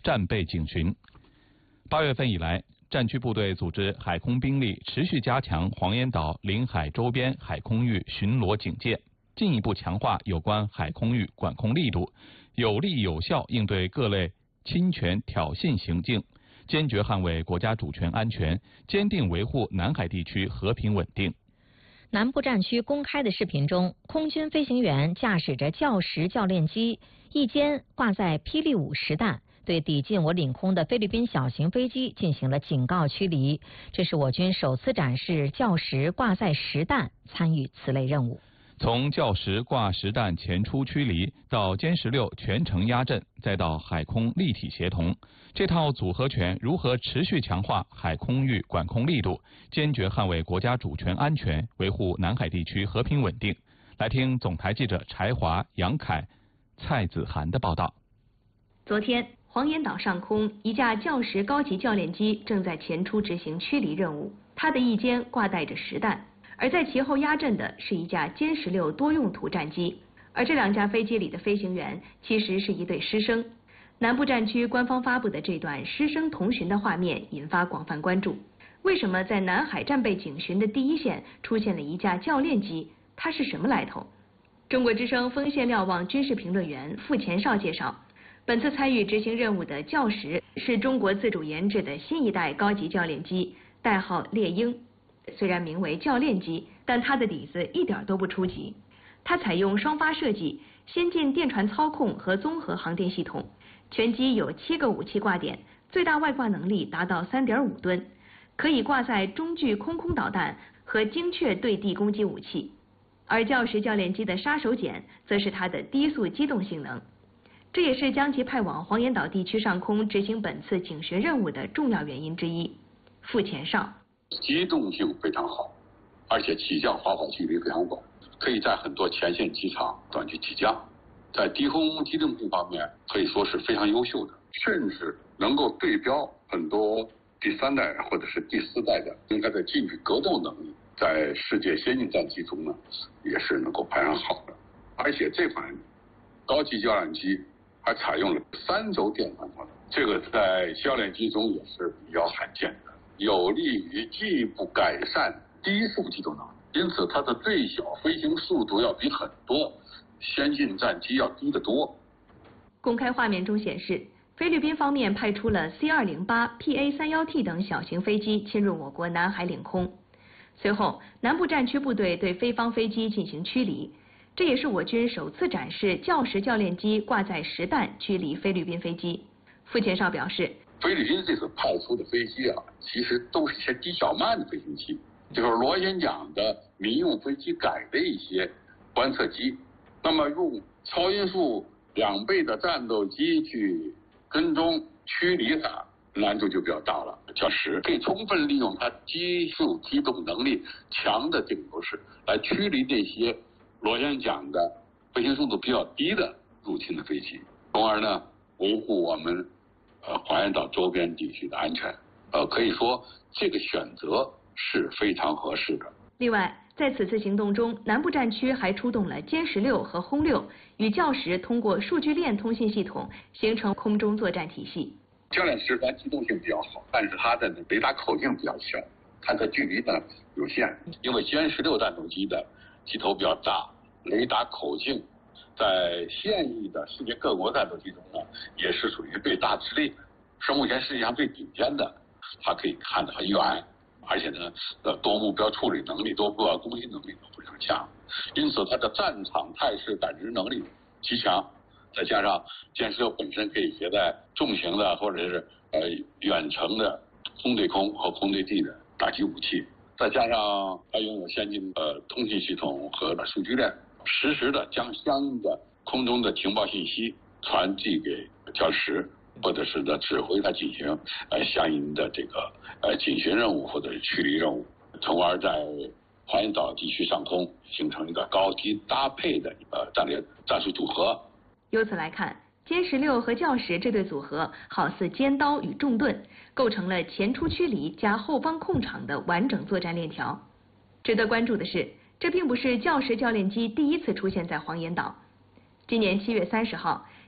战备警巡。8月份以来，战区部队组织海空兵力持续加强黄岩岛领海周边海空域巡逻警戒，进一步强化有关海空域管控力度，有力有效应对各类侵权挑衅行径，坚决捍卫国家主权安全，坚定维护南海地区和平稳定。 南部战区公开的视频中，空军飞行员驾驶着教10教练机，一肩挂载霹雳5实弹，对抵近我领空的菲律宾小型飞机进行了警告驱离。这是我军首次展示教10挂载实弹参与此类任务。 从教10挂实弹前出驱离到歼16全程压阵，再到海空立体协同，这套组合拳如何持续强化海空域管控力度，坚决捍卫国家主权安全，维护南海地区和平稳定？来听总台记者柴华、杨凯、蔡子涵的报道。 昨天，黄岩岛上空一架教10高级教练机正在前出执行驱离任务，它的一肩挂带着实弹。而在其后压阵的是一架歼16多用途战机，而这2架飞机里的飞行员其实是一对师生。南部战区官方发布的这段师生同巡的画面引发广泛关注。为什么在南海战备警巡的第一线出现了一架教练机？它是什么来头？中国之声锋线瞭望军事评论员傅前绍介绍，本次参与执行任务的教10是中国自主研制的新一代高级教练机，代号猎鹰。虽然名为教练机，但它的底子一点都不初级。它采用双发设计、先进电传操控和综合航电系统，全机有7个武器挂点，最大外挂能力达到3.5吨，可以挂载中距空空导弹和精确对地攻击武器。而教10教练机的杀手锏则是它的低速机动性能，这也是将其派往黄岩岛地区上空执行本次警巡任务的重要原因之一。傅前绍。 机动性非常好，而且起降滑跑距离非常短，可以在很多前线机场短距起降，在低空机动性方面可以说是非常优秀的，甚至能够对标很多第3代或者是第4代的，应该在近距格斗能力，在世界先进战机中呢也是能够排上好的。而且这款高级教练机还采用了3轴电传操作，这个在教练机中也是比较罕见的，有利于进一步改善低速机动能力，因此它的最小飞行速度要比很多先进战机要低得多。 公开画面中显示，菲律宾方面派出了 C-208、PA-31T 等小型飞机侵入我国南海领空，随后南部战区部队对菲方飞机进行驱离，这也是我军首次展示教10教练机挂载实弹驱离菲律宾飞机。傅前绍表示， 菲律宾这次派出的飞机啊，其实都是一些低小慢的飞行器，就是螺旋桨的民用飞机改的一些观测机。那么用超音速2倍的战斗机去跟踪驱离它，难度就比较大了。教10可以充分利用它低速机动能力强的这个优势，来驱离那些螺旋桨的飞行速度比较低的入侵的飞机，从而呢维护我们黄岩岛周边地区的安全。可以说这个选择是非常合适的。 另外，在此次行动中，南部战区还出动了歼16和轰6，与教10通过数据链通信系统形成空中作战体系。 教练10虽然机动性比较好，但是它的雷达口径比较小，探测距离呢有限，因为歼16战斗机的机头比较大，雷达口径在现役的世界各国战斗机中呢，也是属于最大之力，是目前世界上最顶尖的。它可以看得很远，而且呢，多目标处理能力、多目标攻击能力都非常强，因此它的战场态势感知能力极强。再加上歼16本身可以携带重型的或者是远程的空对空和空对地的打击武器，再加上它拥有先进的通信系统和数据链，实时的将相应的空中的情报信息传递给教10，或者是呢指挥它进行相应的这个警巡任务或者是驱离任务，从而在黄岩岛地区上空形成一个高低搭配的战略战术组合。 由此来看，歼16和教10这对组合好似尖刀与重盾，构成了前出驱离加后方控场的完整作战链条。值得关注的是，这并不是教10教练机第一次出现在黄岩岛。今年7月30号，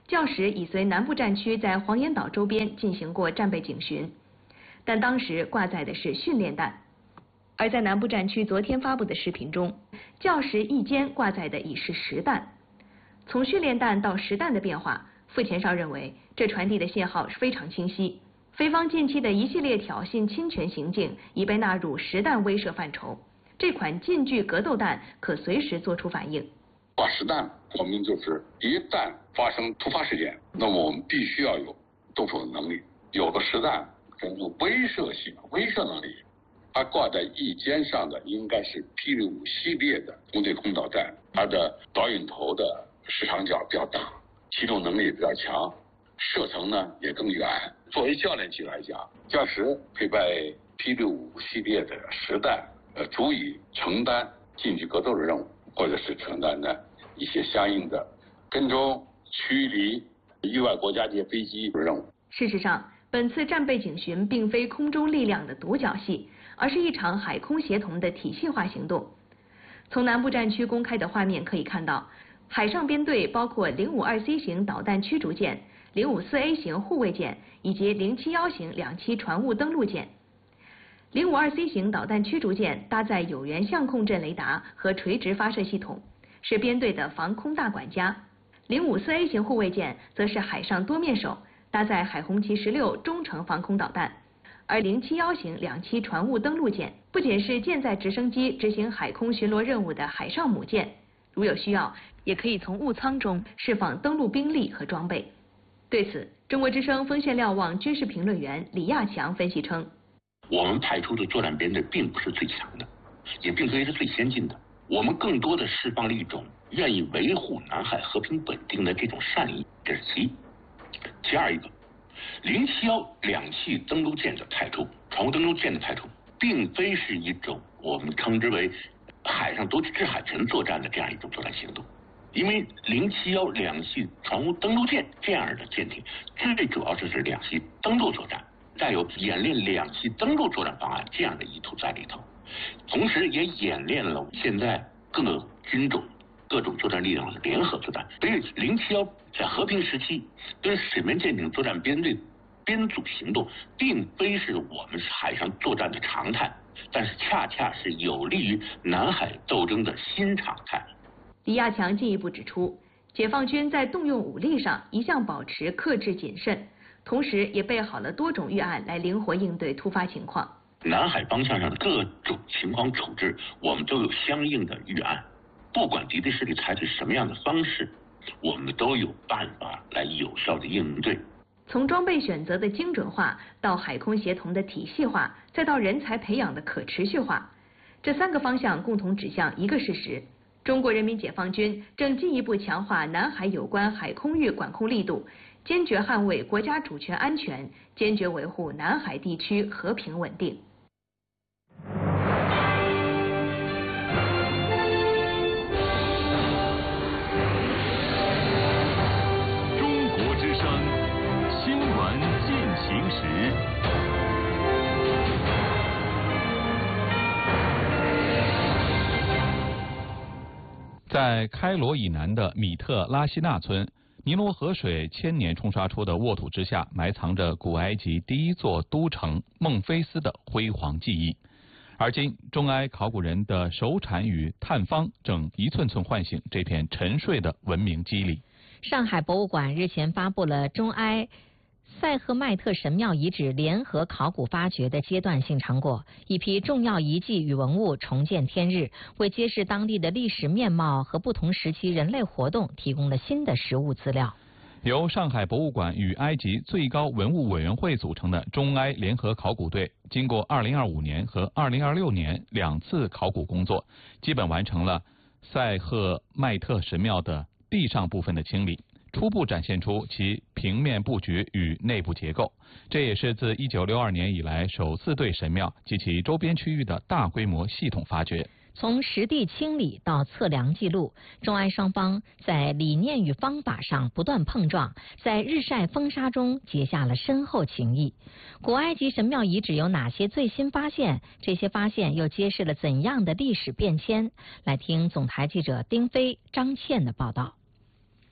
教史已随南部战区在黄岩岛周边进行过战备警巡，但当时挂载的是训练弹。而在南部战区昨天发布的视频中，教史翼尖挂载的已是实弹。从训练弹到实弹的变化，傅前哨认为这传递的信号非常清晰。菲方近期的一系列挑衅侵权行径已被纳入实弹威慑范畴，这款近距格斗弹可随时做出反应。 挂实弹说明就是一旦发生突发事件，那么我们必须要有动手的能力。有了实弹，有威慑性、威慑能力。它挂在翼尖上的应该是霹雳5系列的空对空导弹，它的导引头的视长角比较大，机动能力比较强，射程呢也更远。作为教练机来讲，教史配备霹雳5系列的实弹，足以承担近距格斗的任务，或者是承担的一些相应的跟踪、驱离域外国家级飞机的任务。 事实上，本次战备警巡并非空中力量的独角戏，而是一场海空协同的体系化行动。从南部战区公开的画面可以看到，海上编队包括052C 型导弹驱逐舰、054A 型护卫舰以及071型两栖船坞登陆舰。052C 型导弹驱逐舰搭载有源相控阵雷达和垂直发射系统，是编队的防空大管家。054A 型护卫舰则是海上多面手，搭载海红旗16中程防空导弹。而071型两栖船坞登陆舰不仅是舰载直升机执行海空巡逻任务的海上母舰，如有需要，也可以从坞舱中释放登陆兵力和装备。对此，中国之声锋线瞭望军事评论员李亚强分析称， 我们派出的作战编队并不是最强的，也并非是最先进的，我们更多的释放了一种愿意维护南海和平稳定的这种善意，这是其一。其二一个，071两栖登陆舰的派出，船坞登陆舰的派出，并非是一种我们称之为海上夺取制海权作战的这样一种作战行动，因为071两栖船坞登陆舰这样的舰艇，最主要就是两栖登陆作战，带有演练两栖登陆作战方案这样的意图在里头，同时也演练了现在各个军种各种作战力量的联合作战。所以071在和平时期跟水面舰艇作战编队编组行动，并非是我们海上作战的常态，但是恰恰是有利于南海斗争的新常态。 李亚强进一步指出，解放军在动用武力上一向保持克制谨慎，同时也备好了多种预案来灵活应对突发情况。 南海方向上的各种情况处置，我们都有相应的预案，不管敌对势力采取什么样的方式，我们都有办法来有效的应对。 从装备选择的精准化，到海空协同的体系化，再到人才培养的可持续化，这3个方向共同指向一个事实：中国人民解放军正进一步强化南海有关海空域管控力度，坚决捍卫国家主权安全，坚决维护南海地区和平稳定。 中国之声新闻进行时。 在开罗以南的米特拉西纳村，尼罗河水千年冲刷出的沃土之下，埋藏着古埃及第一座都城孟菲斯的辉煌记忆。而今，中埃考古人的手铲与探方正一寸寸唤醒这片沉睡的文明肌理。 上海博物馆日前发布了中埃塞赫迈特神庙遗址联合考古发掘的阶段性成果，一批重要遗迹与文物重见天日，为揭示当地的历史面貌和不同时期人类活动提供了新的实物资料。 由上海博物馆与埃及最高文物委员会组成的中埃联合考古队，经过2025年和2026年2次考古工作，基本完成了塞赫迈特神庙的地上部分的清理，初步展现出其平面布局与内部结构。这也是自1962年以来首次对神庙及其周边区域的大规模系统发掘。 从实地清理到测量记录，中埃双方在理念与方法上不断碰撞，在日晒风沙中结下了深厚情谊。古埃及神庙遗址有哪些最新发现？这些发现又揭示了怎样的历史变迁？来听总台记者丁飞、张倩的报道。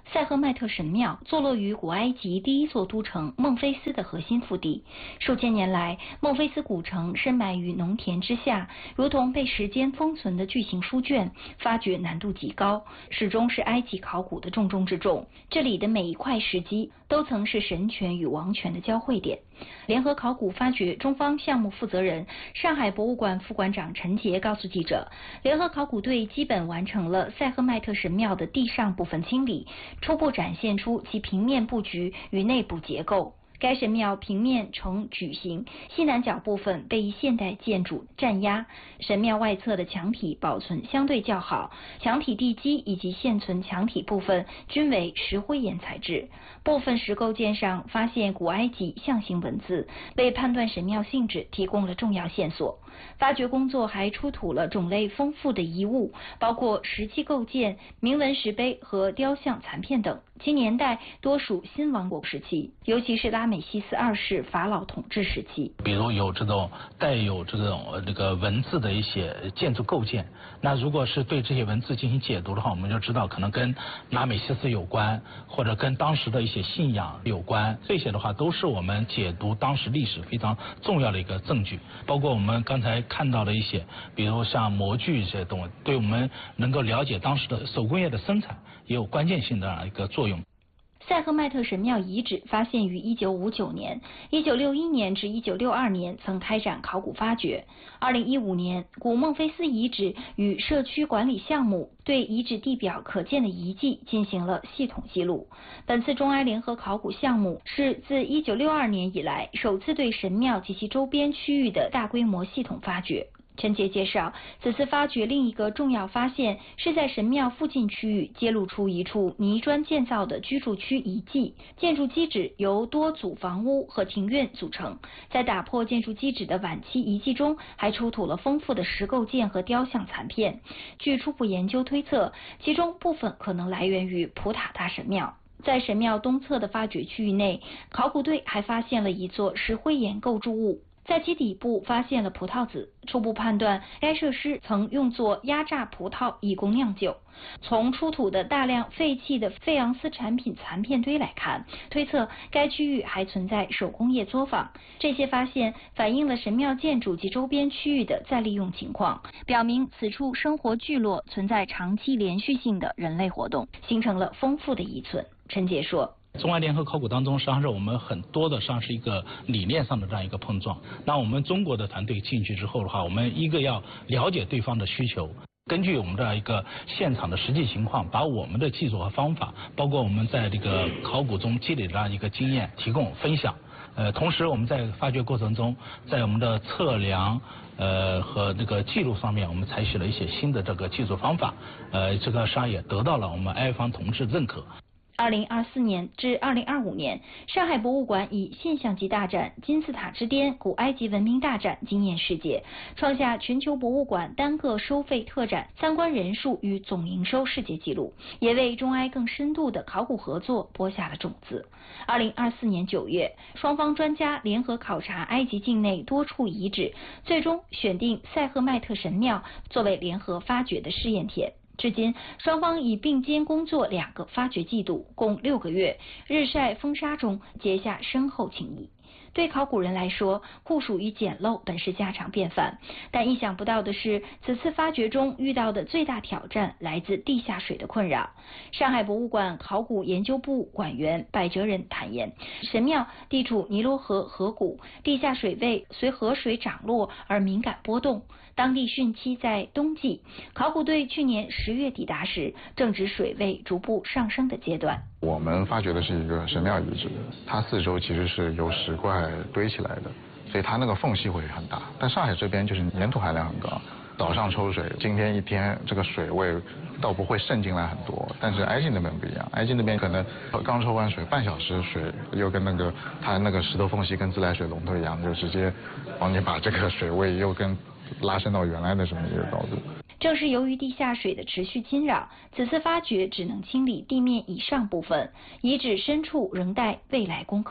塞赫迈特神庙坐落于古埃及第一座都城孟菲斯的核心腹地。数千年来，孟菲斯古城深埋于农田之下，如同被时间封存的巨型书卷，发掘难度极高，始终是埃及考古的重中之重。这里的每一块石基都曾是神权与王权的交汇点。联合考古发掘中方项目负责人、上海博物馆副馆长陈杰告诉记者，联合考古队基本完成了塞赫迈特神庙的地上部分清理，初步展现出其平面布局与内部结构。该神庙平面呈矩形，西南角部分被一现代建筑占压。神庙外侧的墙体保存相对较好，墙体地基以及现存墙体部分均为石灰岩材质。部分石构件上发现古埃及象形文字，为判断神庙性质提供了重要线索。发掘工作还出土了种类丰富的遗物，包括石器构件、铭文石碑和雕像残片等，其年代多属新王国时期，尤其是拉美西斯2世法老统治时期。 比如有这种带有这个文字的一些建筑构件，那如果是对这些文字进行解读的话，我们就知道可能跟拉美西斯有关，或者跟当时的一些信仰有关，这些的话都是我们解读当时历史非常重要的一个证据。包括我们刚才看到的一些，比如像模具这些东西，对我们能够了解当时的手工业的生产也有关键性的一个作用。 塞赫迈特神庙遗址发现于1959年，1961年至1962年曾开展考古发掘。2015年，古孟菲斯遗址与社区管理项目对遗址地表可见的遗迹进行了系统记录。本次中埃联合考古项目是自1962年以来首次对神庙及其周边区域的大规模系统发掘。陈杰介绍，此次发掘另一个重要发现是在神庙附近区域揭露出一处泥砖建造的居住区遗迹，建筑基址由多组房屋和庭院组成。在打破建筑基址的晚期遗迹中，还出土了丰富的石构件和雕像残片。据初步研究推测，其中部分可能来源于普塔大神庙。在神庙东侧的发掘区域内，考古队还发现了一座石灰岩构筑物，在其底部发现了葡萄籽，初步判断该设施曾用作压榨葡萄以供酿酒。从出土的大量废弃的费昂斯产品残片堆来看，推测该区域还存在手工业作坊。这些发现反映了神庙建筑及周边区域的再利用情况，表明此处生活聚落存在长期连续性的人类活动，形成了丰富的遗存。陈杰说， 中埃联合考古当中，实际上是我们很多的实际上是一个理念上的这样一个碰撞。那我们中国的团队进去之后的话，我们一个要了解对方的需求，根据我们的一个现场的实际情况，把我们的技术和方法，包括我们在这个考古中积累的这样一个经验提供分享。同时我们在发掘过程中，在我们的测量和这个记录上面，我们采取了一些新的这个技术方法，这个实际上也得到了我们埃方同志认可。 2024年至2025年，上海博物馆以现象级大展《金字塔之巅：古埃及文明大展》惊艳世界，创下全球博物馆单个收费特展参观人数与总营收世界纪录，也为中埃更深度的考古合作播下了种子。2024年9月，双方专家联合考察埃及境内多处遗址，最终选定塞赫迈特神庙作为联合发掘的试验田。至今，双方已并肩工作2个发掘季度，共6个月，日晒风沙中结下深厚情谊。对考古人来说，酷暑与简陋本是家常便饭，但意想不到的是，此次发掘中遇到的最大挑战来自地下水的困扰。上海博物馆考古研究部馆员柏哲仁坦言，神庙地处尼罗河河谷，地下水位随河水涨落而敏感波动，当地汛期在冬季。考古队去年10月抵达时，正值水位逐步上升的阶段。 我们发掘的是一个神庙遗址，它四周其实是由石块堆起来的，所以它那个缝隙会很大。但上海这边就是粘土含量很高，早上抽水，今天一天这个水位倒不会渗进来很多，但是埃及那边不一样，埃及那边可能刚抽完水半小时，水又跟它那个石头缝隙跟自来水龙头一样，就直接帮你把这个水位又跟拉伸到原来的这么一个高度。 正是由于地下水的持续侵扰，此次发掘只能清理地面以上部分，遗址深处仍待未来攻克。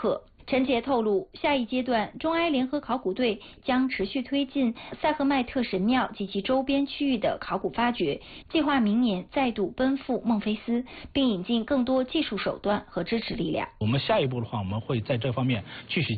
陈杰透露，下一阶段中埃联合考古队将持续推进塞赫迈特神庙及其周边区域的考古发掘，计划明年再度奔赴孟菲斯，并引进更多技术手段和支持力量。 我们下一步的话，我们会在这方面继续